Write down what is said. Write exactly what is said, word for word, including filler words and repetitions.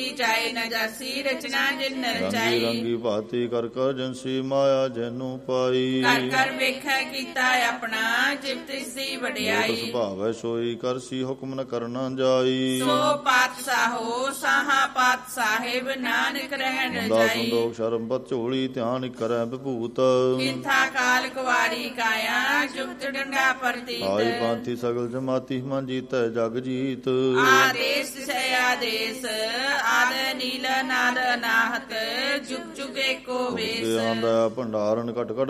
ਜਾਏ ਨ ਜਾਸੀ ਰਚਨਾ ਜਿਨ ਰੰਗੀ ਰਚਾਈ। ਰੰਗੀ ਭਾਤੀ ਕਰ ਕਰ ਜੰਸੀ ਮਾਇਆ ਜੈਨੂ ਪਾਈ। ਕਰ ਕਰ ਵੇਖੈ ਕੀਤਾ ਆਪਣਾ ਜਿਵ ਤਿਸ ਦੀ ਲੋਟ ਵਡਿਆਈ। ਸੁਭਾਵੈ ਸੋਈ ਕਰਸੀ ਹੁਕਮ ਨ ਕਰਨਾ ਜਾਈ। ਸੋ ਪਾਤਸ਼ਾਹੋ ਸਾਹਾ ਪਾਤ ਸਾਹਿਬ ਨਾਨਕ ਰਹਿਣ ਬੰਦਾ ਰਜਾਈ। ਸੰਦੋਖ ਸ਼ਰਮ ਪਤ ਝੋਲੀ ਧਿਆਨ ਕਰੈ ਵਿਭੂਤ। ਕਿੰਥਾ ਕਾਲ ਕੁਵਾਰੀ ਕਾਇਆ ਜੁਗਤ ਡੰਡਾ ਆਈ ਪ੍ਰਤੀਤ। ਪਾਂਤੀ ਸਗਲ ਜਮਾਤੀ ਮਨ ਜੀਤੈ ਜਗ ਜੀਤ। ਆਦੇਸ ਸੇ ਆਦੇਸ ਆਦ ਨੀਲ ਨਾਦ ਨਾਹਤ ਜੁਗ ਜੁਗ ਏਕੋ ਵੇਸ। ਆਂਦਾ ਭੰਡਾਰਨ ਘਟ ਘਟ